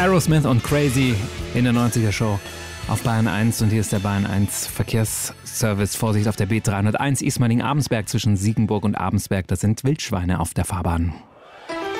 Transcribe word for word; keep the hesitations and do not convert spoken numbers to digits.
Aerosmith und Crazy in der neunziger Show auf Bayern eins. Und hier ist der Bayern eins Verkehrsservice. Vorsicht auf der B dreihunderteins Ismaning-Abensberg zwischen Siegenburg und Abensberg. Da sind Wildschweine auf der Fahrbahn.